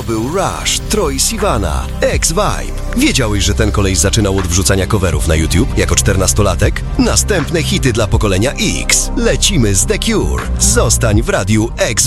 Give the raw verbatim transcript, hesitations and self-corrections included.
był Rush, Troye Sivana, X-Vibe. Wiedziałeś, że ten koleś zaczynał od wrzucania coverów na YouTube jako czternastolatek? Następne hity dla pokolenia X. Lecimy z The Cure. Zostań w radiu X